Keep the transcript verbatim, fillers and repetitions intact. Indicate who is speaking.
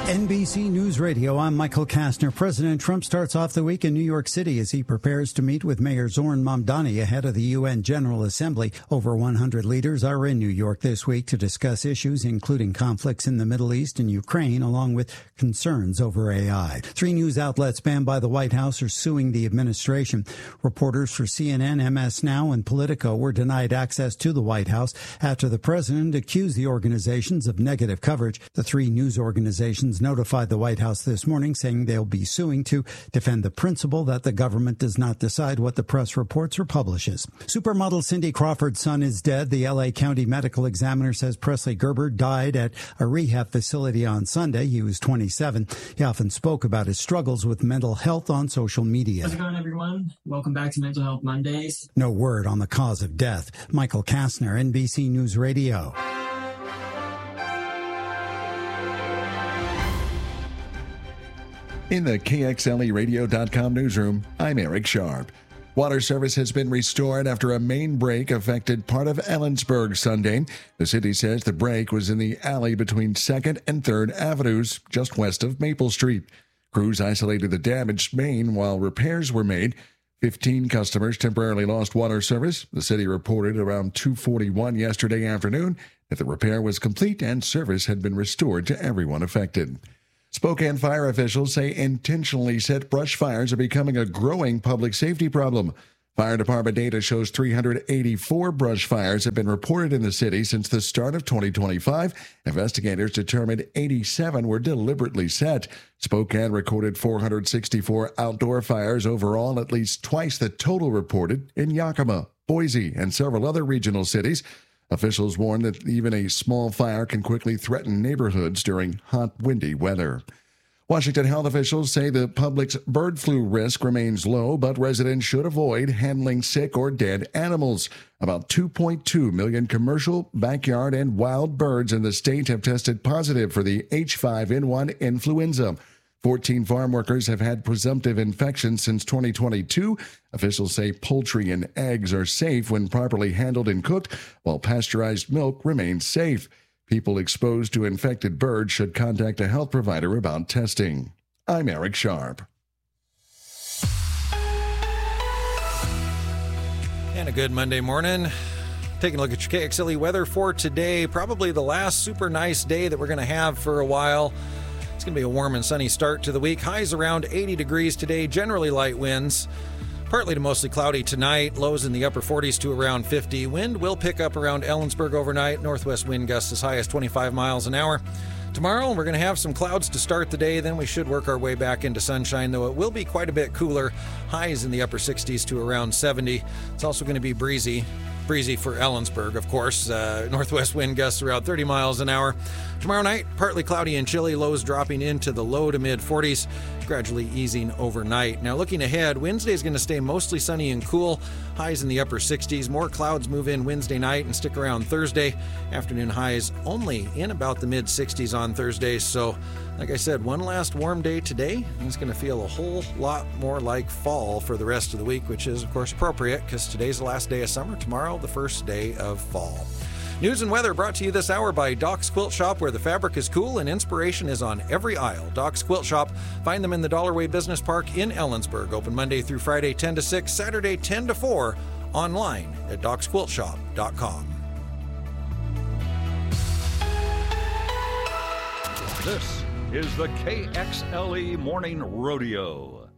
Speaker 1: N B C News Radio, I'm Michael Kastner. President Trump starts off the week in New York City as he prepares to meet with Mayor Zoran Mamdani ahead of the U N General Assembly. Over one hundred leaders are in New York this week to discuss issues including conflicts in the Middle East and Ukraine, along with concerns over A I. Three news outlets banned by the White House are suing the administration. Reporters for C N N, M S Now, and Politico were denied access to the White House after the president accused the organizations of negative coverage. The three news organizations notified the White House this morning, saying they'll be suing to defend the principle that the government does not decide what the press reports or publishes. Supermodel Cindy Crawford's son is dead. The L A County Medical Examiner says Presley Gerber died at a rehab facility on Sunday. He was twenty-seven. He often spoke about his struggles with mental health on social media.
Speaker 2: How's it going, everyone? Welcome back to Mental Health Mondays.
Speaker 1: No word on the cause of death. Michael Kastner, N B C News Radio.
Speaker 3: In the K X L E radio dot com newsroom, I'm Eric Sharp. Water service has been restored after a main break affected part of Ellensburg Sunday. The city says the break was in the alley between second and third Avenues, just west of Maple Street. Crews isolated the damaged main while repairs were made. Fifteen customers temporarily lost water service. The city reported around two forty-one yesterday afternoon that the repair was complete and service had been restored to everyone affected. Spokane fire officials say intentionally set brush fires are becoming a growing public safety problem. Fire department data shows three hundred eighty-four brush fires have been reported in the city since the start of twenty twenty-five. Investigators determined eighty-seven were deliberately set. Spokane recorded four hundred sixty-four outdoor fires overall, at least twice the total reported in Yakima, Boise, and several other regional cities. Officials warn that even a small fire can quickly threaten neighborhoods during hot, windy weather. Washington health officials say the public's bird flu risk remains low, but residents should avoid handling sick or dead animals. About two point two million commercial, backyard, and wild birds in the state have tested positive for the H five N one influenza. fourteen farm workers have had presumptive infections since twenty twenty-two. Officials say poultry and eggs are safe when properly handled and cooked, while pasteurized milk remains safe. People exposed to infected birds should contact a health provider about testing. I'm Eric Sharp.
Speaker 4: And a good Monday morning. Taking a look at your K X L E weather for today. Probably the last super nice day that we're going to have for a while. It's going to be a warm and sunny start to the week. Highs around eighty degrees today, generally light winds. Partly to mostly cloudy tonight. Lows in the upper forties to around fifty. Wind will pick up around Ellensburg overnight. Northwest wind gusts as high as twenty-five miles an hour. Tomorrow, we're going to have some clouds to start the day. Then we should work our way back into sunshine, though it will be quite a bit cooler. Highs in the upper sixties to around seventy. It's also going to be breezy. Breezy for Ellensburg, of course. Uh, northwest wind gusts around thirty miles an hour. Tomorrow night, partly cloudy and chilly, lows dropping into the low to mid forties, gradually easing overnight. Now, looking ahead, Wednesday is going to stay mostly sunny and cool, highs in the upper sixties. More clouds move in Wednesday night and stick around Thursday. Afternoon highs only in about the mid sixties on Thursday. So, like I said, one last warm day today. It's going to feel a whole lot more like fall for the rest of the week, which is, of course, appropriate because today's the last day of summer. Tomorrow, the first day of fall. News and weather brought to you this hour by Doc's Quilt Shop, where the fabric is cool and inspiration is on every aisle. Doc's Quilt Shop. Find them in the Dollarway Business Park in Ellensburg. Open Monday through Friday, ten to six, Saturday, ten to four. Online at docs quilt shop dot com.
Speaker 5: This is the K X L E Morning Rodeo.